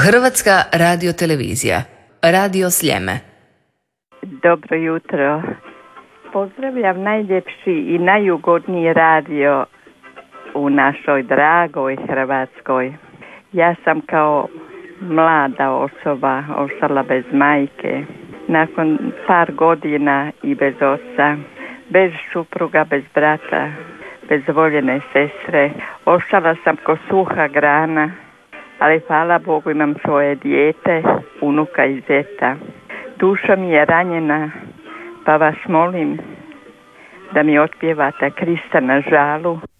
Hrvatska radiotelevizija. Radio Sljeme. Dobro jutro. Pozdravljam najljepši i najugodniji radio u našoj dragoj Hrvatskoj. Ja sam kao mlada osoba ostala bez majke. Nakon par godina i bez oca, bez supruga, bez brata, bez voljene sestre. Ostala sam ko suha grana, ali hvala Bogu imam svoje dijete, unuka i zeta. Duša mi je ranjena, pa vas molim da mi otpjevate Krista na žalu.